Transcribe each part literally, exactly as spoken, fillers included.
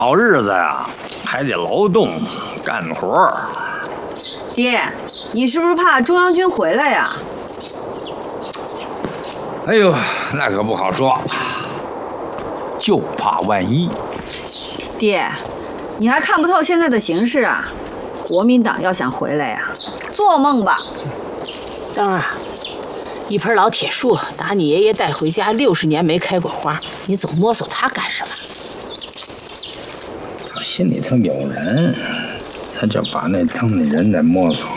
好日子呀，还得劳动干活儿。 爹，你是不是怕中央军回来呀？ 哎呦，那可不好说，就怕万一。 爹，你还看不透现在的形势啊？国民党要想回来呀，做梦吧！ 当然，一盆老铁树，打你爷爷带回家六十年没开过花，你总摸索它干什么？ 他心里头有人，他就把那当那人在摸索。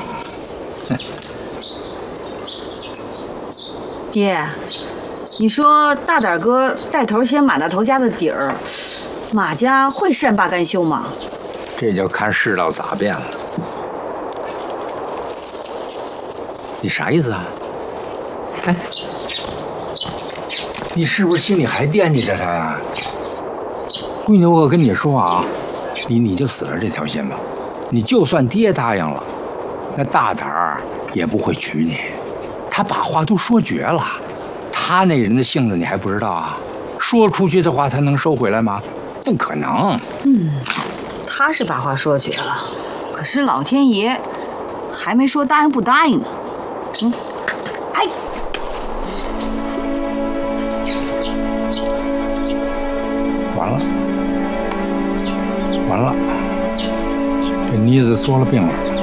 爹，你说大胆哥带头掀马大头家的底儿，马家会善罢甘休吗？ 这就看世道咋变了。你啥意思啊？哎，你是不是心里还惦记着他呀？闺女，我跟你说啊，你你就死了这条心吧。你就算爹答应了，那大胆儿也不会娶你。他把话都说绝了，他那人的性子你还不知道啊？说出去的话他能收回来吗？不可能。 嗯，他是把话说绝了，可是老天爷还没说答应不答应呢。嗯，哎， 完了，完了，这妮子缩了病了。